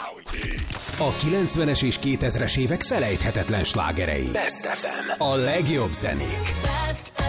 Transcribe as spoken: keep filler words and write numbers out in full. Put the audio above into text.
A kilencvenes és kétezres évek felejthetetlen slágerei. Best ef em. A legjobb zenék. Best